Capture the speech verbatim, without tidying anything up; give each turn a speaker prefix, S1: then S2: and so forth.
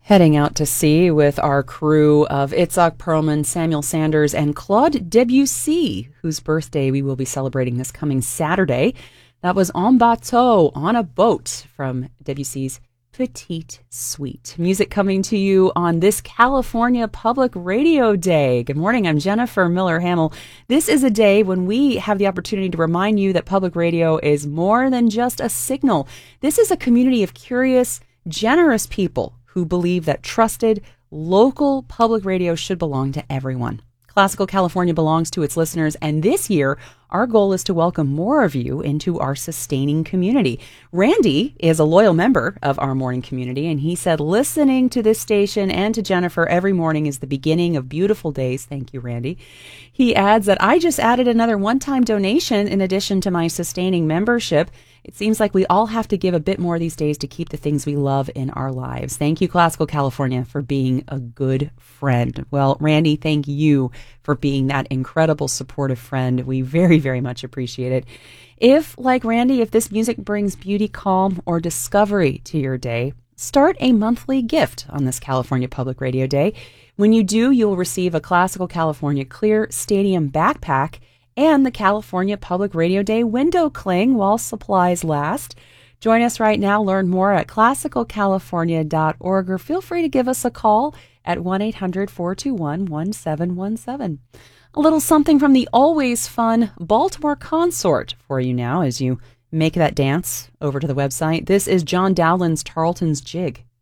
S1: Heading out to sea with our crew of Itzhak Perlman, Samuel Sanders, and Claude Debussy, whose birthday we will be celebrating this coming Saturday. That was En Bateau, on a boat, from Debussy's Petite Suite. Music coming to you on this California Public Radio Day. Good morning, I'm Jennifer Miller Hamill. This is a day when we have the opportunity to remind you that public radio is more than just a signal. This is a community of curious, generous people who believe that trusted, local public radio should belong to everyone. Classical California belongs to its listeners, and this year, our goal is to welcome more of you into our sustaining community. Randy is a loyal member of our morning community, and he said listening to this station and to Jennifer every morning is the beginning of beautiful days. Thank you, Randy. He adds that I just added another one-time donation in addition to my sustaining membership. It seems like we all have to give a bit more these days to keep the things we love in our lives. Thank you, Classical California, for being a good friend. Well, Randy, thank you for being that incredible supportive friend. We very, very much appreciate it. If, like Randy, if this music brings beauty, calm, or discovery to your day, start a monthly gift on this California Public Radio Day. When you do, you'll receive a Classical California Clear Stadium backpack and the California Public Radio Day window cling while supplies last. Join us right now. Learn more at classical california dot org, or feel free to give us a call at one eight hundred, four two one, one seven one seven. A little something from the always fun Baltimore Consort for you now as you make that dance over to the website. This is John Dowland's Tarleton's Jig.